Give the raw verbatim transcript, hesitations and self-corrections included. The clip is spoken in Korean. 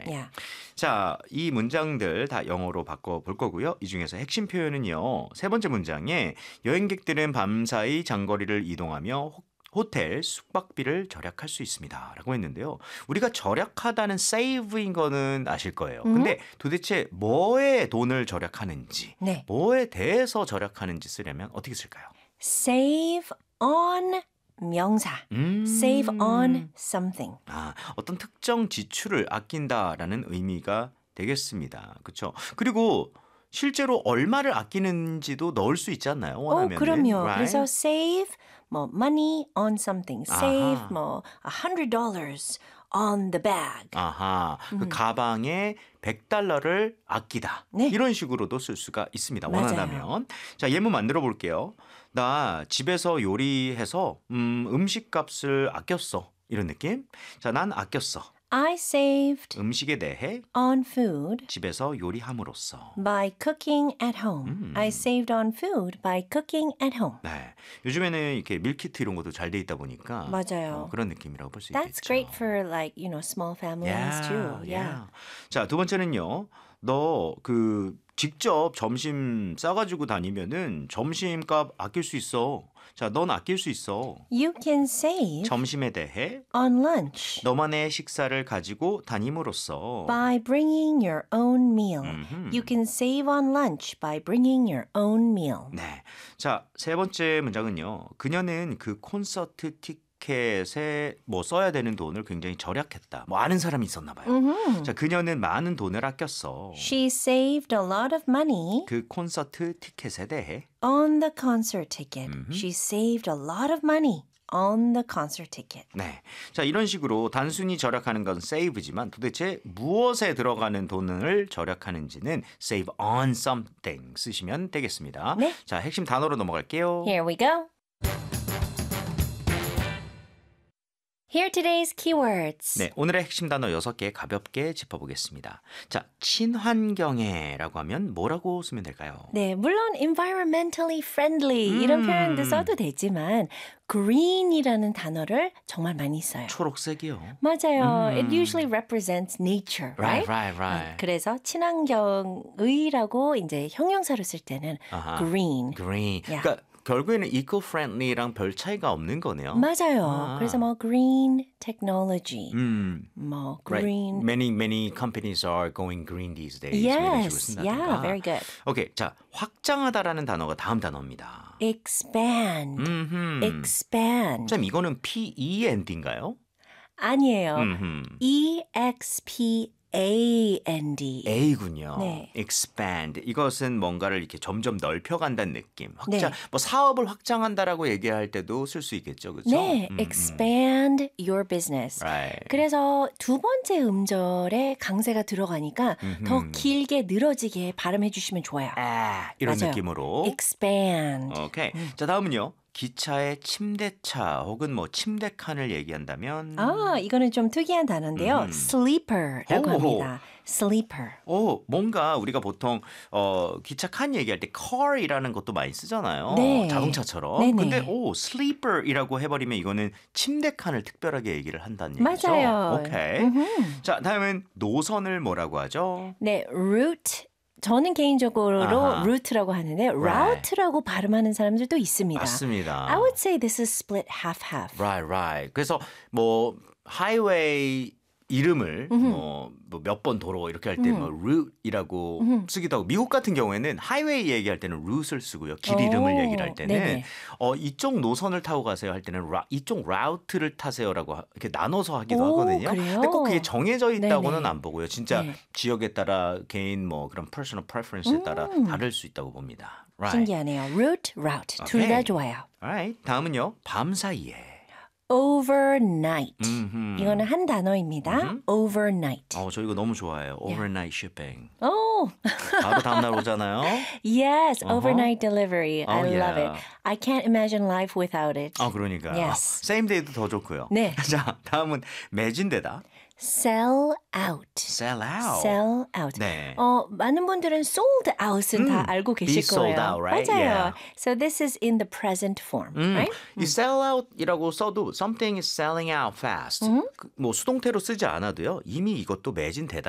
Yeah. 자, 이 문장들 다 영어로 바꿔볼 거고요. 이 중에서 핵심 표현은요. 세 번째 문장에 여행객들은 밤사이 장거리를 이동하며 호텔 숙박비를 절약할 수 있습니다. 라고 했는데요. 우리가 절약하다는 save인 거는 아실 거예요. 음. 근데 도대체 뭐에 돈을 절약하는지, 네. 뭐에 대해서 절약하는지 쓰려면 어떻게 쓸까요? Save on 명사. 음. Save on something. 아, 어떤 특정 지출을 아낀다라는 의미가 되겠습니다. 그렇죠? 그리고 실제로 얼마를 아끼는지도 넣을 수 있지 않나요? 원하면. 오, 그럼요. Right? 그래서 save 뭐 money on something. Save 아하. 뭐 one hundred dollars on the bag. 아하, 그 가방에 백 달러를 아끼다. 네. 이런 식으로도 쓸 수가 있습니다. 맞아요. 원한다면. 자, 예문 만들어 볼게요. 나 집에서 요리해서 음, 음식값을 아꼈어. 이런 느낌? 자, 난 아꼈어. I saved 음식에 대해 on food 집에서 요리함으로써. by cooking at home. I saved on food by cooking at home. 네, 요즘에는 이렇게 밀키트 이런 것도 잘 돼 있다 보니까 맞아요. 어, 그런 느낌이라고 볼 수 That's 있겠죠. great for like, you know, small families too. Yeah. 자, 두 번째는요. 너 그 직접 점심 싸가지고 다니면은 점심값 아낄 수 있어. 자, 넌 아낄 수 있어. You can save 점심에 대해 on lunch 너만의 식사를 가지고 다님으로써. by bringing your own meal. 음흠. You can save on lunch by bringing your own meal. 네. 자, 세 번째 문장은요. 그녀는 그 콘서트 티켓에 뭐 써야 되는 돈을 굉장히 절약했다. 뭐 아는 사람이 있었나 봐요. Mhm. 자, 그녀는 많은 돈을 아꼈어. She saved a lot of money 그 콘서트 티켓에 대해. on the concert ticket. She saved a lot of money on the concert ticket. 네. 자, 이런 식으로 단순히 절약하는 건 save지만 도대체 무엇에 들어가는 돈을 절약하는지는 save on something 쓰시면 되겠습니다. 네. 자, 핵심 단어로 넘어갈게요. Here we go. Here are today's keywords. 네, 오늘의 핵심 단어 여섯 개 가볍게 짚어보겠습니다. 자, 친환경에라고 하면 뭐라고 쓰면 될까요? 네, 물론 environmentally friendly 이런 음. 표현도 써도 되지만 green이라는 단어를 정말 많이 써요. 초록색이요. 맞아요. 음. It usually represents nature, Right, right? right, right. 네, 그래서 친환경의라고 이제 형용사로 쓸 때는 아하. green. green. Yeah. 그러니까 결국에는 eco-friendly랑 별 차이가 없는 거네요. 맞아요. 아. 그래서 뭐 green technology, 음. 뭐 Right. green. Many many companies are going green these days. 뭐 이런 식으로 Yes, 쓴다든가. yeah, very good. 오케이, 자, 확장하다라는 단어가 다음 단어입니다. expand, 음흠. expand. 쌤, 이거는 P E N D인가요? 아니에요. 음흠. E X P A N D. A군요. 네. expand. 이것은 뭔가를 이렇게 점점 넓혀간다는 느낌. 확장. 네. 뭐 사업을 확장한다라고 얘기할 때도 쓸 수 있겠죠, 그렇죠? 네, expand your business. Right. 그래서 두 번째 음절에 강세가 들어가니까 더 음흠. 길게 늘어지게 발음해 주시면 좋아요. 아, 이런 맞아요. 느낌으로. expand. 오케이. 자, 다음은요. 기차의 침대차 혹은 뭐 침대칸을 얘기한다면 아, 이거는 좀 특이한 단어인데요. 음. sleeper라고 오호. 합니다. sleeper. 오, 뭔가 우리가 보통 어, 기차 칸 얘기할 때 car이라는 것도 많이 쓰잖아요. 네. 자동차처럼. 네네. 근데 오, sleeper이라고 해버리면 이거는 침대 칸을 특별하게 얘기를 한다는 얘기죠. 맞아요. 오케이. 음흠. 자, 다음은 노선을 뭐라고 하죠? 네, route. 저는 개인적으로 아하. route라고 하는데 route라고 발음하는 사람들도 있습니다. 맞습니다. I would say this is split half half. Right, right. 그래서 뭐 하이웨이 이름을 뭐 몇 번 도로 이렇게 할 때 뭐 route이라고 쓰기도 하고 미국 같은 경우에는 하이웨이 얘기할 때는 route를 쓰고요. 길 이름을 오, 얘기를 할 때는 네네. 어, 이쪽 노선을 타고 가세요 할 때는 라, 이쪽 라우트를 타세요라고 하- 이렇게 나눠서 하기도 오, 하거든요. 그래요? 근데 꼭 그게 정해져 있다고는 네네. 안 보고요. 진짜 네. 지역에 따라 개인 뭐 그런 personal preference에 따라 다를 수 있다고 봅니다. Right. 신기하네요. route, route. 둘 오케이. 다 좋아요. Alright. 다음은요. 밤 사이에. overnight. 음흠. 이거는 한 단어입니다. overnight. 어, 저 이거 너무 좋아해요. overnight shipping. Oh, 바로 다음날 오잖아요. yes, overnight delivery. I Oh, love yeah. it. I can't imagine life without it. 아, 그러니까요. Yes. same day도 더 좋고요. 네. 자, 다음은 매진되다. sell out. sell out. sell out. 네. 어, 많은 분들은 sold out은 다 알고 be 계실 sold 거예요. out, right? 맞아요. Yeah. So this is in the present form, 음, right? 이 sell out이라고 써도 something is selling out fast. 그, 뭐 수동태로 쓰지 않아도요. 이미 이것도 매진되다.